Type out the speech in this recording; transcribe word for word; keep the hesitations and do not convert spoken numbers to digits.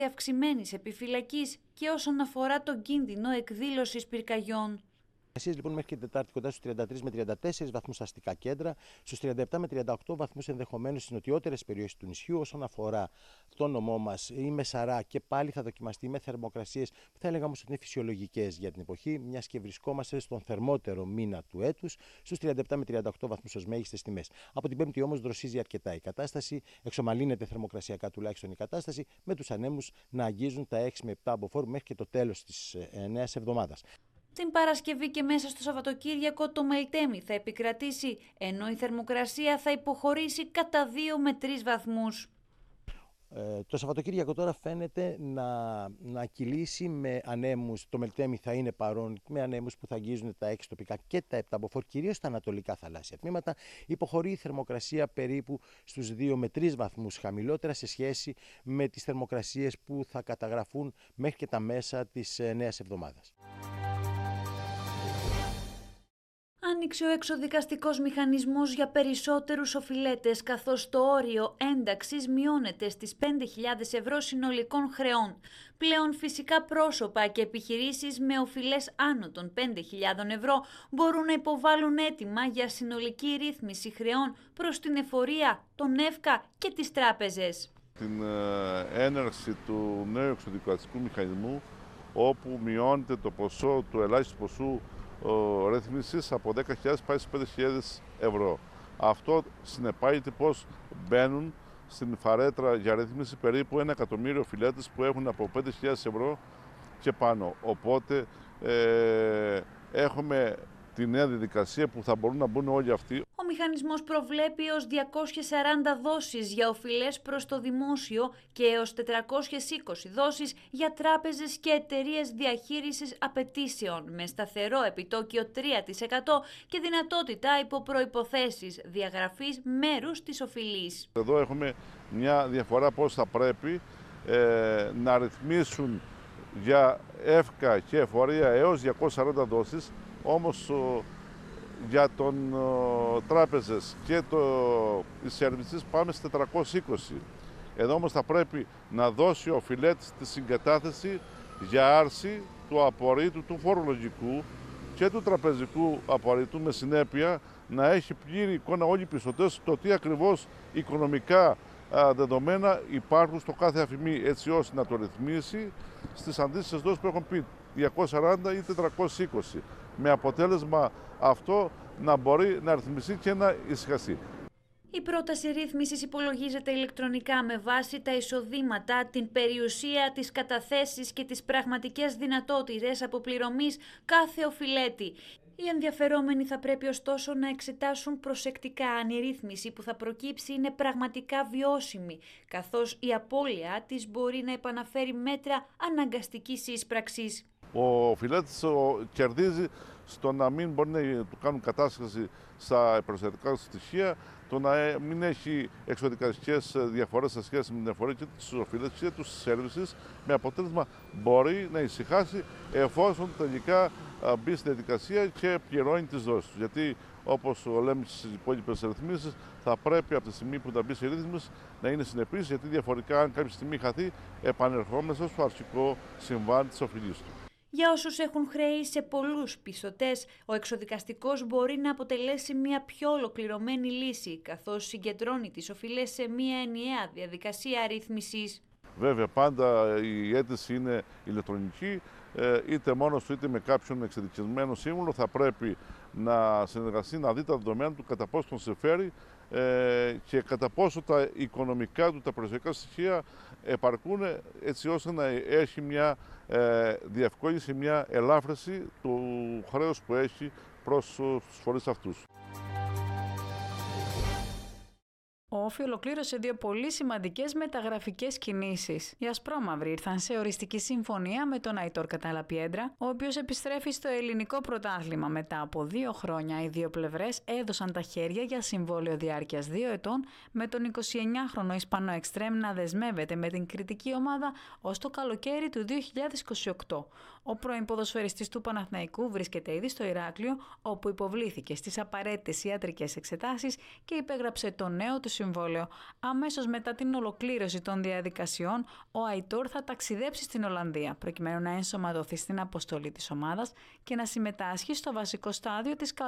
αυξημένης επιφυλακής και όσον αφορά τον κίνδυνο εκδήλωσης πυρκαγιών. Εσείς λοιπόν μέχρι και την Τετάρτη κοντά στους τριάντα τρεις με τριάντα τέσσερις βαθμούς αστικά κέντρα, στους τριάντα επτά με τριάντα οκτώ βαθμούς ενδεχομένως στις νοτιότερες περιοχές του νησιού. Όσον αφορά το νομό μας, η Μεσαρά και πάλι θα δοκιμαστεί με θερμοκρασίες που θα έλεγα όμως ότι είναι φυσιολογικές για την εποχή, μιας και βρισκόμαστε στον θερμότερο μήνα του έτους, στους τριάντα επτά με τριάντα οκτώ βαθμούς ως μέγιστες τιμές. Από την Πέμπτη όμως δροσίζει αρκετά η κατάσταση, εξομαλύνεται θερμοκρασιακά τουλάχιστον η κατάσταση, με τους ανέμους να αγγίζουν τα έξι με επτά μποφόρ μέχρι και το τέλος της νέας εβδομάδας. Την Παρασκευή και μέσα στο Σαββατοκύριακο το Μελτέμι θα επικρατήσει, ενώ η θερμοκρασία θα υποχωρήσει κατά δύο με τρεις βαθμούς. Ε, το Σαββατοκύριακο τώρα φαίνεται να, να κυλήσει με ανέμους. Το Μελτέμι θα είναι παρόν με ανέμους που θα αγγίζουν τα έξι τοπικά και τα επτά μποφόρ, κυρίως στα ανατολικά θαλάσσια τμήματα. Υποχωρεί η θερμοκρασία περίπου στους δύο με τρεις βαθμούς χαμηλότερα σε σχέση με τις θερμοκρασίες που θα καταγραφούν μέχρι και τα μέσα της ε, νέας εβδομάδας. Άνοιξε ο εξωδικαστικός μηχανισμός για περισσότερους οφειλέτες, καθώς το όριο ένταξης μειώνεται στις πέντε χιλιάδες ευρώ συνολικών χρεών. Πλέον φυσικά πρόσωπα και επιχειρήσεις με οφειλές άνω των πέντε χιλιάδες ευρώ μπορούν να υποβάλουν αίτημα για συνολική ρύθμιση χρεών προς την εφορία, τον ΕΦΚΑ και τις τράπεζες. Την έναρξη του νέου εξωδικαστικού μηχανισμού, όπου μειώνεται το ποσό του ελάχιστου ποσού ρύθμισης από δέκα χιλιάδες πάει στις πέντε χιλιάδες ευρώ. Αυτό συνεπάγεται πως μπαίνουν στην φαρέτρα για ρύθμιση περίπου ένα εκατομμύριο οφειλέτες που έχουν από πέντε χιλιάδες ευρώ και πάνω. Οπότε ε, έχουμε τη νέα διαδικασία που θα μπορούν να μπουν όλοι αυτοί. Ο μηχανισμός προβλέπει έως διακόσιες σαράντα δόσεις για οφειλές προς το δημόσιο και έως τετρακόσιες είκοσι δόσεις για τράπεζες και εταιρείες διαχείρισης απαιτήσεων με σταθερό επιτόκιο τρία τοις εκατό και δυνατότητα υπό προϋποθέσεις διαγραφής μέρους της οφειλής. Εδώ έχουμε μια διαφορά πώς θα πρέπει ε, να ρυθμίσουν για ΕΦΚΑ και εφορία έως διακόσιες σαράντα δόσεις, όμως ο, για τον ο, τράπεζες και το, οι σέρβισες πάμε στις τετρακόσιες είκοσι. Εδώ όμως θα πρέπει να δώσει ο οφειλέτης τη συγκατάθεση για άρση του απορρίτου του φορολογικού και του τραπεζικού απορρίτου, με συνέπεια να έχει πλήρη εικόνα όλοι οι πιστωτές το τι ακριβώς οικονομικά α, δεδομένα υπάρχουν στο κάθε αφημί, έτσι ώστε να το ρυθμίσει στις αντίστοιχες δόσεις που έχουν πει διακόσιες σαράντα ή τετρακόσιες είκοσι, με αποτέλεσμα αυτό να μπορεί να ρυθμιστεί και να ησυχαστεί. Η πρόταση ρύθμισης υπολογίζεται ηλεκτρονικά με βάση τα εισοδήματα, την περιουσία, τις καταθέσεις και τις πραγματικές δυνατότητες αποπληρωμής κάθε οφειλέτη. Οι ενδιαφερόμενοι θα πρέπει ωστόσο να εξετάσουν προσεκτικά αν η ρύθμιση που θα προκύψει είναι πραγματικά βιώσιμη, καθώς η απώλεια της μπορεί να επαναφέρει μέτρα αναγκαστικής εισπραξής. Ο οφειλέτης κερδίζει στο να μην μπορεί να του κάνουν κατάσχεση στα περιουσιακά στοιχεία, το να μην έχει εξωδικαστικές διαφορές σε σχέση με την εφορία και τους οφειλέτες και τους σέρβισες, με αποτέλεσμα μπορεί να ησυχάσει εφόσον τελικά μπει στη διαδικασία και πληρώνει τις δόσεις του. Γιατί, όπως λέμε στις υπόλοιπες ρυθμίσεις, θα πρέπει από τη στιγμή που θα μπει σε ρύθμιση να είναι συνεπής, γιατί διαφορετικά, αν κάποια στιγμή χαθεί, επανερχόμαστε στο αρχικό συμβάν της οφειλής του. Για όσους έχουν χρέη σε πολλούς πιστωτές, ο εξωδικαστικός μπορεί να αποτελέσει μια πιο ολοκληρωμένη λύση, καθώς συγκεντρώνει τις οφειλές σε μια ενιαία διαδικασία ρύθμισης. Βέβαια, πάντα η αίτηση είναι ηλεκτρονική, είτε μόνος του είτε με κάποιον εξειδικευμένο σύμβουλο. Θα πρέπει να συνεργαστεί, να δει τα δεδομένα του, κατά πόσο τον συμφέρει και κατά πόσο τα οικονομικά του, τα περιουσιακά στοιχεία επαρκούν, έτσι ώστε να έχει μια διευκόλυνση, μια ελάφρυνση του χρέους που έχει προς τους φορείς αυτούς. Ο Όφη ολοκλήρωσε δύο πολύ σημαντικές μεταγραφικές κινήσεις. Οι ασπρόμαυροι ήρθαν σε οριστική συμφωνία με τον Αϊτόρ Καταλαπιέντρα, ο οποίος επιστρέφει στο ελληνικό πρωτάθλημα. Μετά από δύο χρόνια, οι δύο πλευρές έδωσαν τα χέρια για συμβόλαιο διάρκειας δύο ετών, με τον εικοσιεννιάχρονο Ισπανό εξτρέμ να δεσμεύεται με την κριτική ομάδα ως το καλοκαίρι του δύο χιλιάδες είκοσι οκτώ. Ο πρώην ποδοσφαιριστής του Παναθηναϊκού βρίσκεται ήδη στο Ηράκλειο, όπου υποβλήθηκε στις απαραίτητες ιατρικές εξετάσεις και υπέγραψε το νέο του συμβόλαιο. Αμέσως μετά την ολοκλήρωση των διαδικασιών, ο Αϊτόρ θα ταξιδέψει στην Ολλανδία, προκειμένου να ενσωματωθεί στην αποστολή της ομάδας και να συμμετάσχει στο βασικό στάδιο της